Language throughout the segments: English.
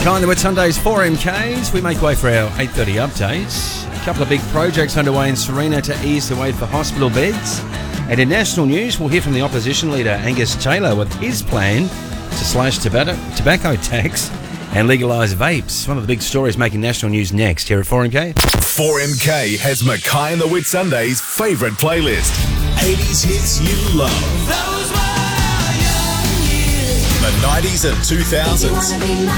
Kind of with Sundays 4MKs, we make way for our 8:30 updates. A couple of big projects underway in Sarina to ease the wait for hospital beds. And in national news, we'll hear from the opposition leader Angus Taylor with his plan to slash tobacco tax and legalise vapes. One of the big stories making national news next here at 4MK. 4MK has Mackay and the Whitsundays' favourite playlist. 80s hits you love. Those were young years. The 90s and 2000s.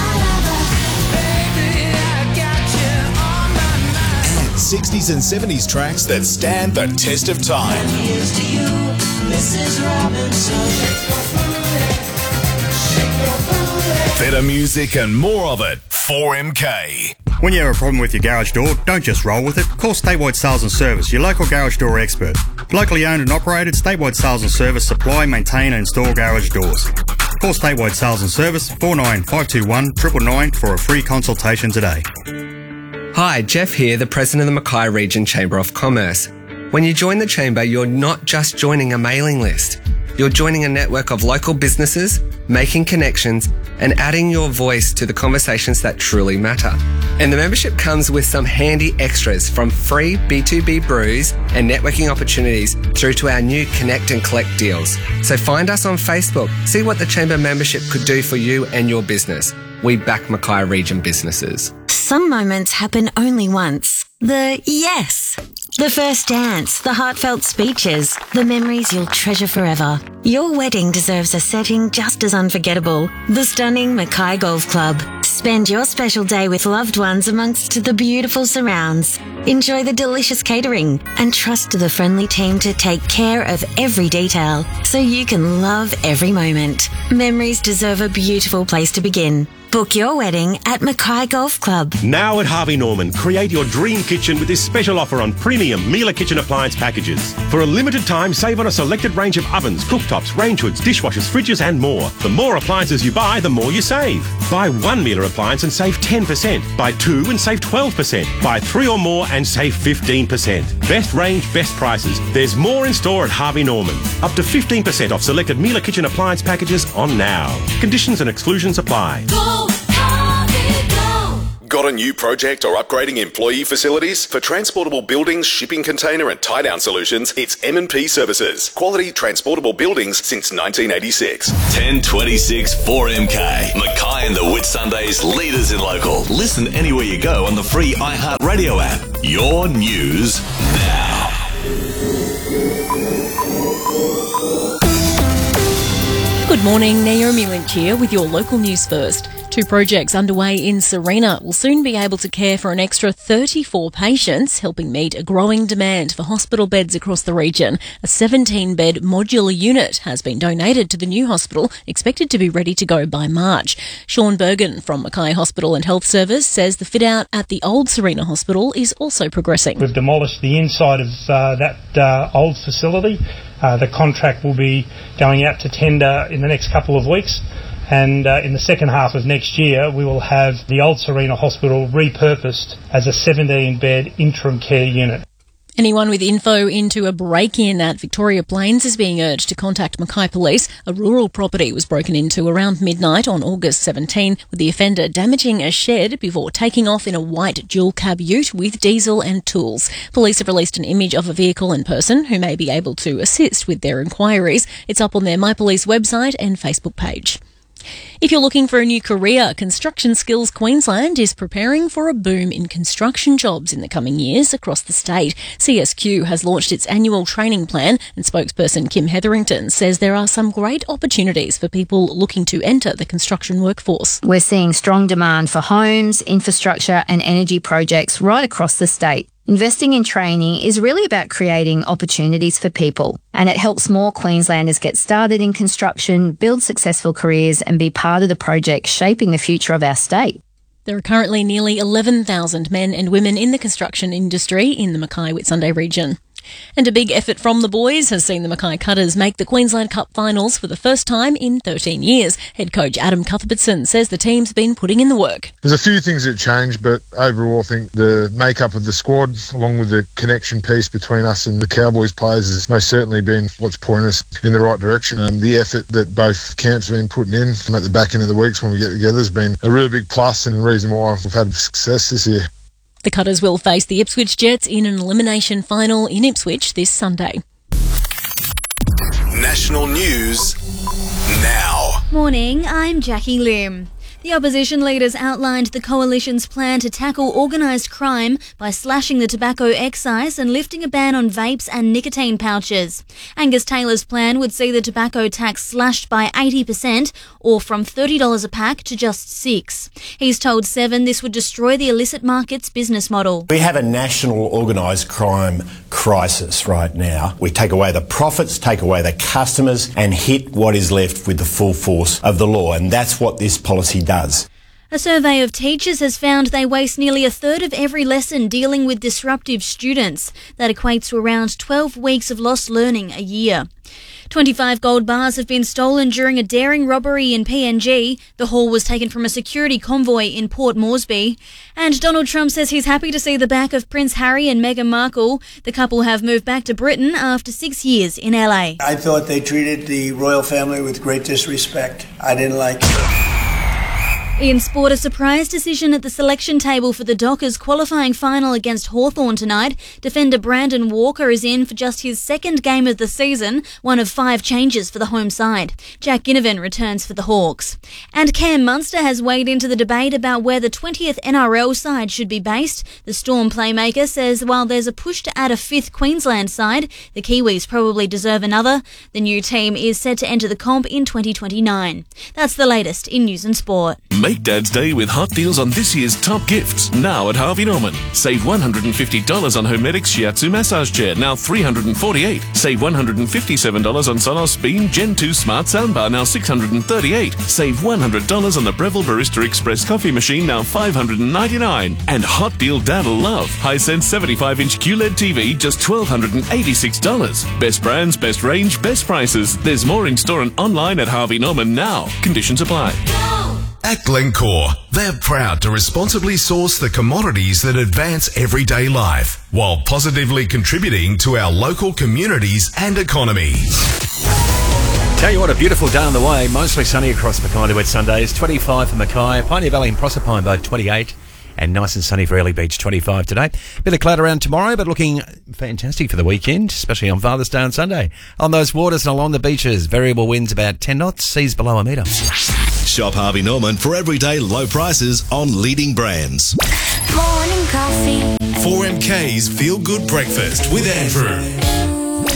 And 60s and 70s tracks that stand the test of time. Here's to you, Mrs. Robinson. Better music and more of it. 4MK. When you have a problem with your garage door, don't just roll with it. Call Statewide Sales and Service, your local garage door expert. Locally owned and operated, Statewide Sales and Service supply, maintain and install garage doors. Call Statewide Sales and Service 49521 999 for a free consultation today. Hi, Jeff here, the President of the Mackay Region Chamber of Commerce. When you join the Chamber, you're not just joining a mailing list. You're joining a network of local businesses, making connections, and adding your voice to the conversations that truly matter. And the membership comes with some handy extras, from free B2B brews and networking opportunities through to our new Connect and Collect deals. So find us on Facebook. See what the Chamber membership could do for you and your business. We back Mackay Region businesses. Some moments happen only once. The yes. The first dance, the heartfelt speeches, the memories you'll treasure forever. Your wedding deserves a setting just as unforgettable. The stunning Mackay Golf Club. Spend your special day with loved ones amongst the beautiful surrounds. Enjoy the delicious catering and trust the friendly team to take care of every detail so you can love every moment. Memories deserve a beautiful place to begin. Book your wedding at Mackay Golf Club. Now at Harvey Norman, create your dream kitchen with this special offer on premium Miele kitchen appliance packages. For a limited time, save on a selected range of ovens, cooktops, range hoods, dishwashers, fridges and more. The more appliances you buy, the more you save. Buy one Miele appliance and save 10%. Buy two and save 12%. Buy three or more and save 15%. Best range, best prices. There's more in store at Harvey Norman. Up to 15% off selected Miele kitchen appliance packages on now. Conditions and exclusions apply. Got a new project or upgrading employee facilities? For transportable buildings, shipping container and tie-down solutions, it's M&P Services. Quality transportable buildings since 1986. 1026 4MK. Mackay and the Whitsundays, leaders in local. Listen anywhere you go on the free iHeartRadio app. Your news now. Good morning, Naomi Lynch here with your local news first. Two projects underway in Sarina will soon be able to care for an extra 34 patients, helping meet a growing demand for hospital beds across the region. A 17-bed modular unit has been donated to the new hospital, expected to be ready to go by March. Sean Bergen from Mackay Hospital and Health Service says the fit-out at the old Sarina Hospital is also progressing. We've demolished the inside of that old facility. The contract will be going out to tender in the next couple of weeks. And in the second half of next year, we will have the old Sarina Hospital repurposed as a 17-bed interim care unit. Anyone with info into a break-in at Victoria Plains is being urged to contact Mackay Police. A rural property was broken into around midnight on August 17, with the offender damaging a shed before taking off in a white dual-cab ute with diesel and tools. Police have released an image of a vehicle and person who may be able to assist with their inquiries. It's up on their My Police website and Facebook page. If you're looking for a new career, Construction Skills Queensland is preparing for a boom in construction jobs in the coming years across the state. CSQ has launched its annual training plan, and spokesperson Kim Hetherington says there are some great opportunities for people looking to enter the construction workforce. We're seeing strong demand for homes, infrastructure and energy projects right across the state. Investing in training is really about creating opportunities for people, and it helps more Queenslanders get started in construction, build successful careers and be part of the project shaping the future of our state. There are currently nearly 11,000 men and women in the construction industry in the Mackay Whitsunday region. And a big effort from the boys has seen the Mackay Cutters make the Queensland Cup finals for the first time in 13 years. Head coach Adam Cuthbertson says the team's been putting in the work. There's a few things that changed, but overall I think the makeup of the squad, along with the connection piece between us and the Cowboys players, has most certainly been what's pointing us in the right direction. The effort that both camps have been putting in at the back end of the weeks when we get together has been a really big plus and the reason why we've had success this year. The Cutters will face the Ipswich Jets in an elimination final in Ipswich this Sunday. National news now. Morning, I'm Jackie Lim. The opposition leaders outlined the coalition's plan to tackle organised crime by slashing the tobacco excise and lifting a ban on vapes and nicotine pouches. Angus Taylor's plan would see the tobacco tax slashed by 80%, or from $30 a pack to just $6. He's told Seven this would destroy the illicit market's business model. We have a national organised crime crisis right now. We take away the profits, take away the customers, and hit what is left with the full force of the law, and that's what this policy does. A survey of teachers has found they waste nearly a third of every lesson dealing with disruptive students. That equates to around 12 weeks of lost learning a year. 25 gold bars have been stolen during a daring robbery in PNG. The haul was taken from a security convoy in Port Moresby. And Donald Trump says he's happy to see the back of Prince Harry and Meghan Markle. The couple have moved back to Britain after 6 years in LA. I thought they treated the royal family with great disrespect. I didn't like it. In sport, a surprise decision at the selection table for the Dockers qualifying final against Hawthorn tonight. Defender Brandon Walker is in for just his second game of the season, one of 5 changes for the home side. Jack Ginnivan returns for the Hawks. And Cam Munster has weighed into the debate about where the 20th NRL side should be based. The Storm playmaker says while there's a push to add a 5th Queensland side, the Kiwis probably deserve another. The new team is set to enter the comp in 2029. That's the latest in news and sport. Make Dad's Day with hot deals on this year's top gifts, now at Harvey Norman. Save $150 on Homedics Shiatsu Massage Chair, now $348. Save $157 on Sonos Beam Gen 2 Smart Soundbar, now $638. Save $100 on the Breville Barista Express Coffee Machine, now $599. And hot deal Dad'll love. Hisense 75-inch QLED TV, just $1,286. Best brands, best range, best prices. There's more in store and online at Harvey Norman now. Conditions apply. At Glencore, they're proud to responsibly source the commodities that advance everyday life while positively contributing to our local communities and economies. Tell you what, a beautiful day on the way. Mostly sunny across Mackay to Wet Sundays. 25 for Mackay, Pioneer Valley and Proserpine both 28. And nice and sunny for Early Beach, 25 today. Bit of cloud around tomorrow, but looking fantastic for the weekend, especially on Father's Day on Sunday. On those waters and along the beaches, variable winds about 10 knots, seas below a metre. Shop Harvey Norman for everyday low prices on leading brands. Morning coffee. 4MK's Feel Good Breakfast with Andrew.